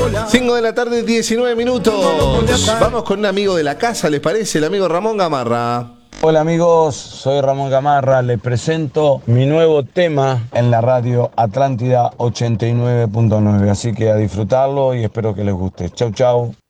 5 de la tarde, 19 minutos. Vamos con un amigo de la casa, ¿les parece? El amigo Ramón Gamarra. Hola amigos, soy Ramón Gamarra, les presento mi nuevo tema en la radio Atlántida 89.9, así que a disfrutarlo y espero que les guste. Chau chau.